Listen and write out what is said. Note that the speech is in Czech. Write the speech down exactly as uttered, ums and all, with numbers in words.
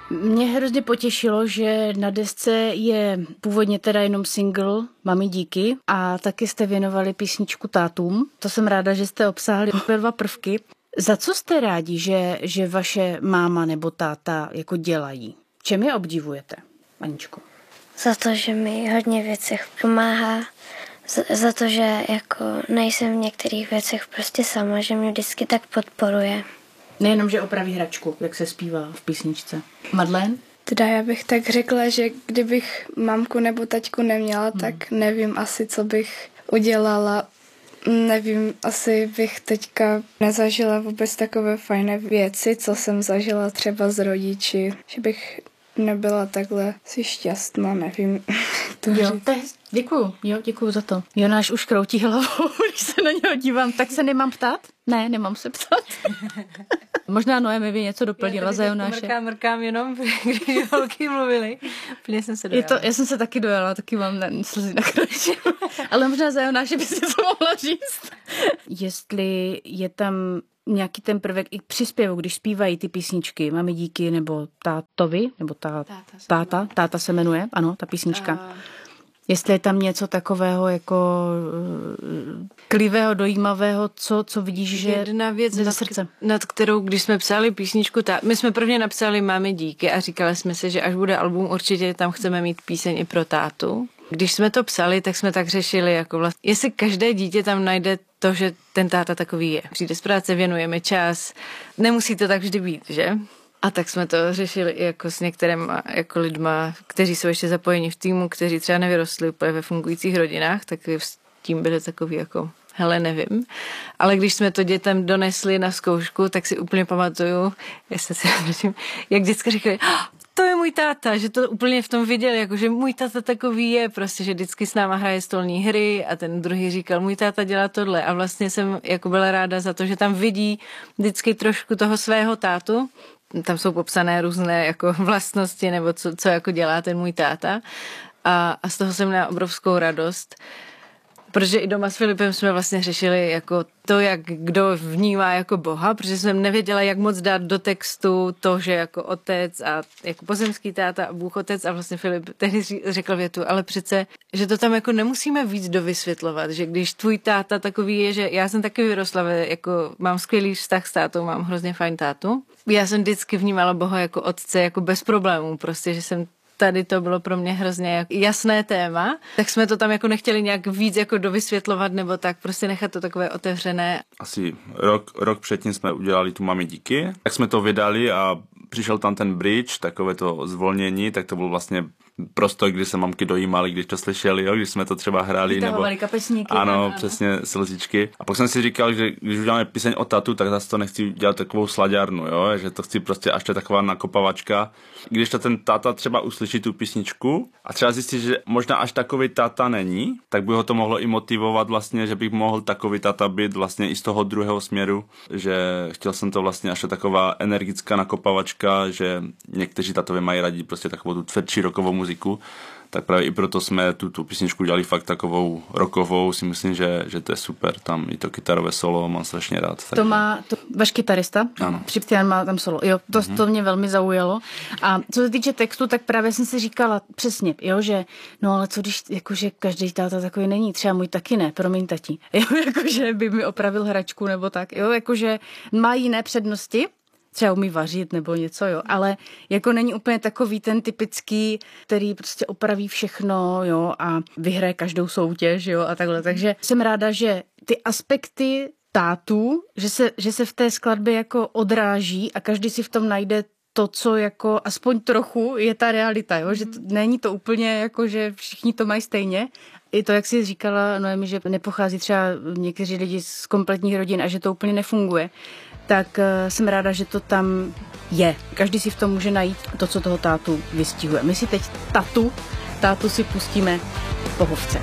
Mě hrozně potěšilo, že na desce je původně teda jenom single Mami díky a taky jste věnovali písničku tátům. To jsem ráda, že jste obsáhli obě dva prvky. Za co jste rádi, že, že vaše máma nebo táta jako dělají? Čem je obdivujete, Aničko? Za to, že mi hodně věcech pomáhá, za, za to, že jako nejsem v některých věcech prostě sama, že mě vždycky tak podporuje. Nejenom, že opraví hračku, jak se zpívá v písničce. Madlen? Teda já bych tak řekla, že kdybych mamku nebo taťku neměla, hmm. tak nevím asi, co bych udělala. Nevím, asi bych teďka nezažila vůbec takové fajné věci, co jsem zažila třeba s rodiči, že bych nebyla takhle si šťastná, nevím. To jo, to je, děkuju, jo, děkuju za to. Jonáš už kroutí hlavou, když se na něho dívám, tak se nemám ptát? Ne, nemám se ptát. Možná Noemi by něco doplnila za Jonáše. Mrkám, mrkám jenom, když holky mluvily. Plně jsem se dojala. Je to, já jsem se taky dojala, taky mám na, slzy na kraji. Ale možná za Jonáše by si to mohla říct. Jestli je tam nějaký ten prvek i příspěvek, když zpívají ty písničky, Mami díky, nebo tátovi, nebo tá, táta, táta, táta se jmenuje, ano, ta písnička. Uh... Jestli je tam něco takového jako klivého, dojímavého, co, co vidíš, že jedna věc, za nad, srdce. nad kterou, když jsme psali písničku, tá, my jsme prvně napsali Mami díky a říkali jsme si, že až bude album, určitě tam chceme mít píseň i pro tátu. Když jsme to psali, tak jsme tak řešili, jako vlastně, jestli každé dítě tam najde to, že ten táta takový je. Přijde z práce, věnujeme čas, nemusí to tak vždy být, že? A tak jsme to řešili i jako s některými jako lidma, kteří jsou ještě zapojeni v týmu, kteří třeba nevyrostli úplně ve fungujících rodinách, tak s tím byli takový jako, hele, nevím. Ale když jsme to dětem donesli na zkoušku, tak si úplně pamatuju, jestli si nevím, jak děcka říkali, to je můj táta, že to úplně v tom viděli, jako že můj táta takový je, prostě, že vždycky s náma hraje stolní hry a ten druhý říkal, můj táta dělá tohle a vlastně jsem jako byla ráda za to, že tam vidí vždycky trošku toho svého tátu. Tam jsou popsané různé jako vlastnosti nebo co, co jako dělá ten můj táta a, a z toho jsem měla obrovskou radost, protože i doma s Filipem jsme vlastně řešili jako to, jak kdo vnímá jako Boha, protože jsem nevěděla, jak moc dát do textu to, že jako otec a jako pozemský táta a Bůh otec a vlastně Filip tehdy řekl větu, ale přece, že to tam jako nemusíme víc dovysvětlovat, že když tvůj táta takový je, že já jsem taky vyrostla, jako mám skvělý vztah s tátou, mám hrozně fajn tátu. Já jsem vždycky vnímala Boha jako otce, jako bez problémů, prostě, že jsem tady to bylo pro mě hrozně jasné téma, tak jsme to tam jako nechtěli nějak víc jako dovysvětlovat nebo tak, prostě nechat to takové otevřené. Asi rok, rok předtím jsme udělali tu Mami díky, tak jsme to vydali a přišel tam ten bridge, takové to zvolnění, tak to byl vlastně prostor, kdy se mamky dojímaly, když to slyšeli, jo, když jsme to třeba hráli. Nebo kapesníky. Ano, ano, přesně slzičky. A pak jsem si říkal, že když uděláme píseň o tatu, tak zase to nechci dělat takovou slaďárnu, jo, že to chci prostě až to taková nakopavačka. Když to ten táta třeba uslyší tu písničku a třeba zjistí, že možná až takový táta není, tak by ho to mohlo i motivovat vlastně, že bych mohl takový táta být vlastně i z toho druhého směru, že chtěl jsem to vlastně až taková energická nakopavačka, že někteří tatové mají rádi prostě takovou tu tvrdší rockovou muziku, tak právě i proto jsme tu, tu písničku dělali fakt takovou rockovou, si myslím, že, že to je super, tam i to kytarové solo mám strašně rád. To má, to, váš kytarista, Připtian má tam solo, jo, to, mm-hmm. to mě velmi zaujalo. A co se týče textu, tak právě jsem si říkala přesně, jo, že no ale co když, jakože každý táta takový není, třeba můj taky ne, promiň tati, jo, jakože by mi opravil hračku nebo tak, jo, jakože má jiné přednosti, třeba umí vařit nebo něco, jo, ale jako není úplně takový ten typický, který prostě opraví všechno, jo, a vyhraje každou soutěž, jo, a takhle. Takže jsem ráda, že ty aspekty tátů, že se, že se v té skladbě jako odráží a každý si v tom najde to, co jako aspoň trochu je ta realita, jo, že to, není to úplně jako, že všichni to mají stejně. I to, jak jsi říkala, Noemi, že nepochází třeba někteří lidi z kompletních rodin a že to úplně nefunguje, tak uh, jsem ráda, že to tam je. Každý si v tom může najít to, co toho tátu vystihuje. My si teď tatu, tátu si pustíme v pohovce.